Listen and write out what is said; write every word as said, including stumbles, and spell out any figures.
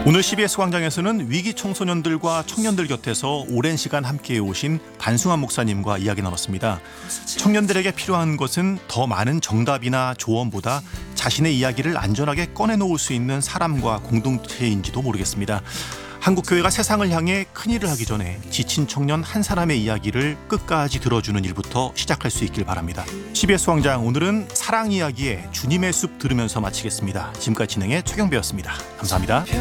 오늘 씨비에스 광장에서는 위기 청소년들과 청년들 곁에서 오랜 시간 함께해 오신 반승환 목사님과 이야기 나눴습니다. 청년들에게 필요한 것은 더 많은 정답이나 조언보다 자신의 이야기를 안전하게 꺼내놓을 수 있는 사람과 공동체인지도 모르겠습니다. 한국교회가 세상을 향해 큰일을 하기 전에 지친 청년 한 사람의 이야기를 끝까지 들어주는 일부터 시작할 수 있길 바랍니다. 씨비에스 광장, 오늘은 사랑 이야기의 주님의 숲 들으면서 마치겠습니다. 지금까지 진행의 최경배였습니다. 감사합니다.